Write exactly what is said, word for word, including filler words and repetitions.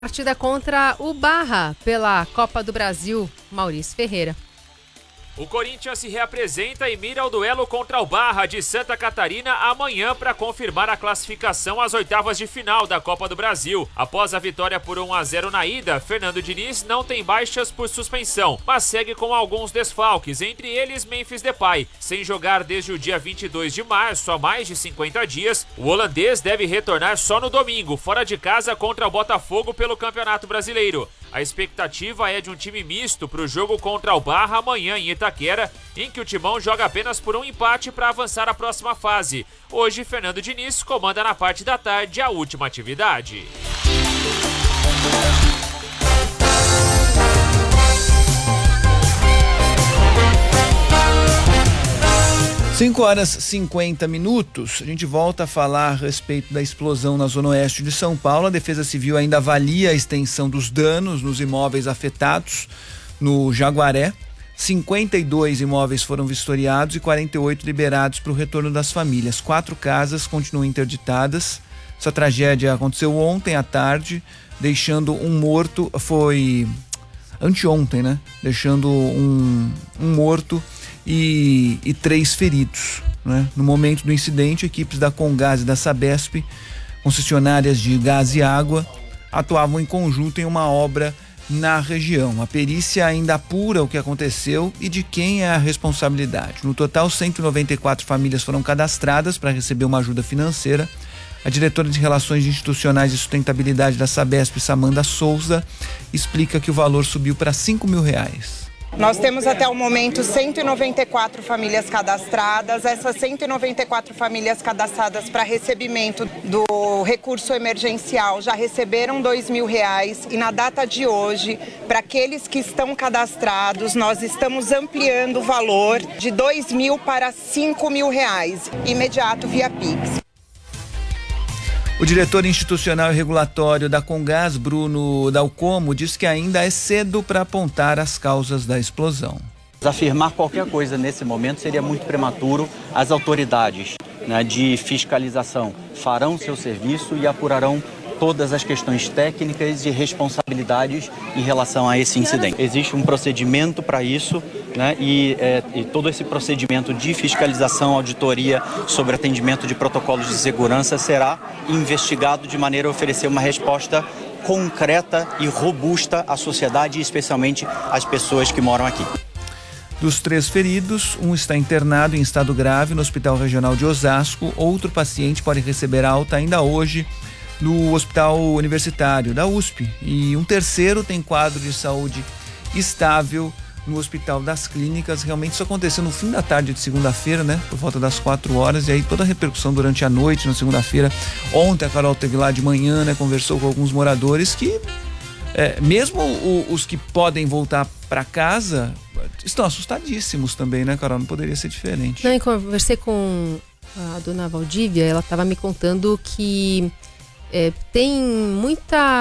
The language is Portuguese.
Partida contra o Barra pela Copa do Brasil, Maurício Ferreira. O Corinthians se reapresenta e mira o duelo contra o Barra de Santa Catarina amanhã para confirmar a classificação às oitavas de final da Copa do Brasil. Após a vitória por um a zero na ida, Fernando Diniz não tem baixas por suspensão, mas segue com alguns desfalques, entre eles Memphis Depay. Sem jogar desde o dia vinte e dois de março, há mais de cinquenta dias, o holandês deve retornar só no domingo, fora de casa contra o Botafogo pelo Campeonato Brasileiro. A expectativa é de um time misto para o jogo contra o Barra amanhã em Itaquera, em que o Timão joga apenas por um empate para avançar à próxima fase. Hoje, Fernando Diniz comanda na parte da tarde a última atividade. cinco horas e cinquenta minutos, a gente volta a falar a respeito da explosão na zona oeste de São Paulo. A Defesa Civil ainda avalia a extensão dos danos nos imóveis afetados no Jaguaré. cinquenta e dois imóveis foram vistoriados e quarenta e oito liberados para o retorno das famílias. Quatro casas continuam interditadas. Essa tragédia aconteceu ontem à tarde, deixando um morto, foi anteontem, né? Deixando um, um morto E, e três feridos, né? No momento do incidente, equipes da Comgás e da Sabesp, concessionárias de gás e água, atuavam em conjunto em uma obra na região. A perícia ainda apura o que aconteceu e de quem é a responsabilidade. No total, cento e noventa e quatro famílias foram cadastradas para receber uma ajuda financeira. A diretora de Relações Institucionais e Sustentabilidade da Sabesp, Samanda Souza, explica que o valor subiu para cinco mil reais. Nós temos até o momento cento e noventa e quatro famílias cadastradas. Essas cento e noventa e quatro famílias cadastradas para recebimento do recurso emergencial já receberam dois mil reais. E na data de hoje, para aqueles que estão cadastrados, nós estamos ampliando o valor de dois mil para cinco mil reais, imediato via Pix. O diretor institucional e regulatório da Comgás, Bruno Dalcomo, diz que ainda é cedo para apontar as causas da explosão. Afirmar qualquer coisa nesse momento seria muito prematuro. As autoridades, né, de fiscalização farão seu serviço e apurarão todas as questões técnicas e responsabilidades em relação a esse incidente. Existe um procedimento para isso, né, e, é, e todo esse procedimento de fiscalização, auditoria sobre atendimento de protocolos de segurança será investigado de maneira a oferecer uma resposta concreta e robusta à sociedade e especialmente às pessoas que moram aqui. Dos três feridos, um está internado em estado grave no Hospital Regional de Osasco. Outro paciente pode receber alta ainda hoje no Hospital Universitário da U S P. E um terceiro tem quadro de saúde estável no Hospital das Clínicas. Realmente isso aconteceu no fim da tarde de segunda-feira, né? Por volta das quatro horas. E aí toda a repercussão durante a noite, na segunda-feira. Ontem a Carol teve lá de manhã, né? Conversou com alguns moradores que, é, mesmo o, os que podem voltar para casa, estão assustadíssimos também, né, Carol? Não poderia ser diferente. Não, eu conversei com a dona Valdívia, ela estava me contando que É, tem muita